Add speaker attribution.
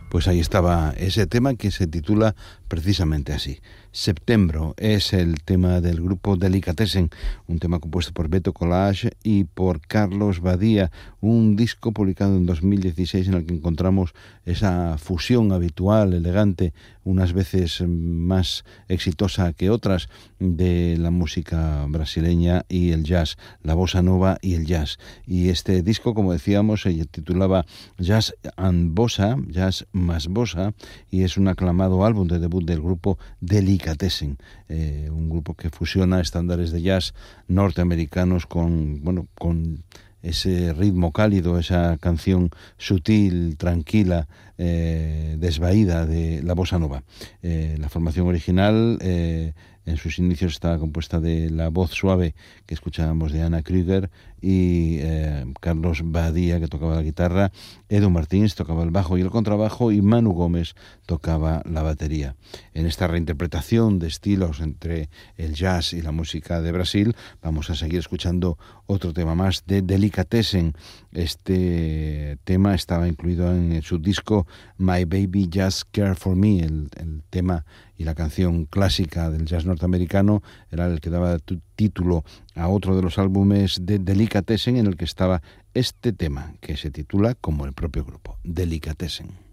Speaker 1: Pues ahí estaba ese tema que se titula precisamente así. Septembro es el tema del grupo Delicatessen, un tema compuesto por Beto Collage y por Carlos Badía, un disco publicado en 2016 en el que encontramos esa fusión habitual, elegante, unas veces más exitosa que otras, de la música brasileña y el jazz, la bossa nova y el jazz. Y este disco, como decíamos, se titulaba Jazz and Bossa, Jazz más Bossa, y es un aclamado álbum de debut del grupo Delicatessen, un grupo que fusiona estándares de jazz norteamericanos con ese ritmo cálido, esa canción sutil, tranquila, desvaída de la bossa nova. La formación original en sus inicios estaba compuesta de la voz suave que escuchábamos de Ana Krüger y Carlos Badía, que tocaba la guitarra, Edu Martins tocaba el bajo y el contrabajo, y Manu Gómez tocaba la batería. En esta reinterpretación de estilos entre el jazz y la música de Brasil, vamos a seguir escuchando otro tema más de Delicatessen. Este tema estaba incluido en su disco My Baby Just Care For Me, el tema y la canción clásica del jazz norteamericano, era el que daba título a otro de los álbumes de Delicatessen, en el que estaba este tema, que se titula como el propio grupo, Delicatessen.